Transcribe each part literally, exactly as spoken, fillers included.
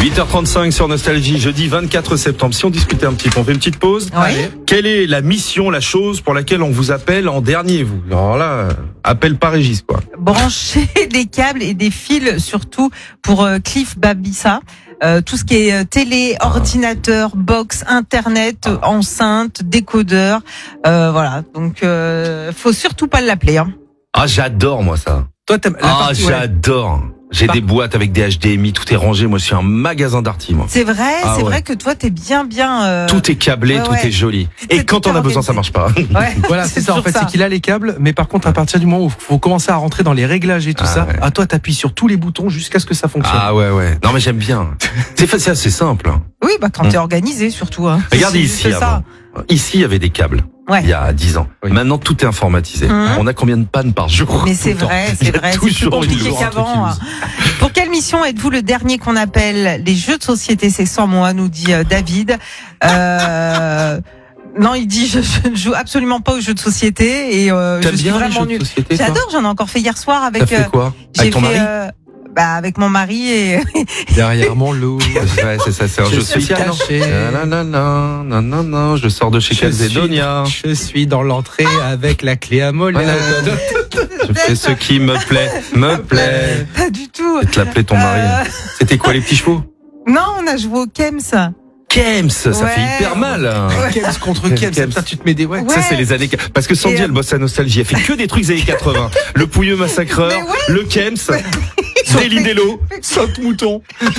huit heures trente-cinq sur Nostalgie, jeudi vingt-quatre septembre. Si on discutait un petit peu, on fait une petite pause. Oui. Allez. Quelle est la mission, la chose pour laquelle on vous appelle en dernier, vous? Alors là, appel par Régis, quoi. Brancher des câbles et des fils, surtout pour euh, Cliff Babissa. Euh, tout ce qui est euh, télé, ordinateur, box, internet, euh, enceinte, décodeur, euh, voilà. Donc, euh, faut surtout pas l'appeler. Hein. Ah, j'adore, moi, ça. Toi, t'aimes la Ah, partie, ouais. j'adore. J'ai Par- des boîtes avec des H D M I, tout est rangé. Moi, je suis un magasin d'arty, moi. C'est vrai, Ah c'est ouais. vrai que toi, t'es bien, bien. Euh... Tout est câblé, ouais, tout ouais. est joli. C'est Et quand tout on a besoin, ça marche organisé. pas. Ouais, Voilà, c'est ça. En toujours fait, c'est qu'il a les câbles, mais par contre, à partir du moment où il faut commencer à rentrer dans les réglages et tout Ah ça, ouais. à toi, t'appuies sur tous les boutons jusqu'à ce que ça fonctionne. Ah ouais, ouais. Non, mais j'aime bien. C'est facile, c'est assez simple. hein. Oui, bah quand t'es organisé, surtout. Hein. Regardez C'est ici, juste ça. avant. Ici, il y avait des câbles. Ouais. Il y a dix ans. Oui. Maintenant, tout est informatisé. Mmh. On a combien de pannes par jour? Mais c'est Tout le temps. vrai, Il c'est y a vrai, c'est plus toujours une compliqué jour, un truc qu'avant. qui hein. Pour quelle mission êtes-vous le dernier qu'on appelle? Les jeux de société, c'est sans moi, nous dit euh, David. Euh, non, il dit je, je ne joue absolument pas aux jeux de société et euh, je T'aimes suis bien les vraiment jeux de nulle. société, toi? J'adore, j'en ai encore fait hier soir avec. T'as fait euh, quoi? j'ai Avec ton fait, mari? euh, bah, avec mon mari et Derrière mon loup. Ouais, c'est ça, c'est un Je jeu suis social. caché. Non, non, non, non, non, non, je sors de chez Je Calzedonia. suis, je suis dans l'entrée avec la clé à molette. Je fais ce qui me plaît, me plaît. pas du tout. Je vais te l'appeler ton mari. Euh, C'était quoi, les petits chevaux? Non, on a joué au Kems. Kems, ça Ouais. fait hyper mal. Kems contre Kems. Kems. Ça, tu te mets des ouais. Ouais. Ça, c'est les années. Parce que Sandy, Et, euh, elle bosse à Nostalgie. Elle fait que des trucs des années quatre-vingts. Le Pouilleux Massacreur, Mais ouais. le Kems, Daily Dello, saute mouton.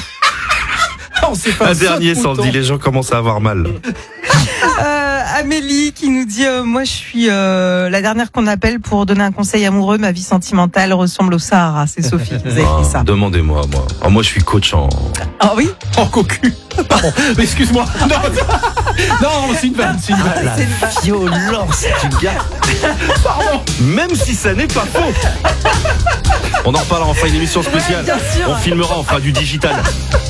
On s'est fait Un saut dernier, de mouton. Sandy, les gens commencent à avoir mal. Euh, Amélie qui nous dit euh, moi je suis euh, la dernière qu'on appelle pour donner un conseil amoureux. Ma vie sentimentale ressemble au Sahara. C'est Sophie qui nous a écrit ça. Ah, demandez-moi, moi. Ah, moi, je suis coach en. Ah oui. En cocu. Pardon. Excuse-moi. Non, non, c'est une vanne, c'est une vanne. La violence du gars. Pardon. Même si ça n'est pas faux. On en reparlera, on fera une émission spéciale. Ouais, bien sûr. On filmera, on fera du digital.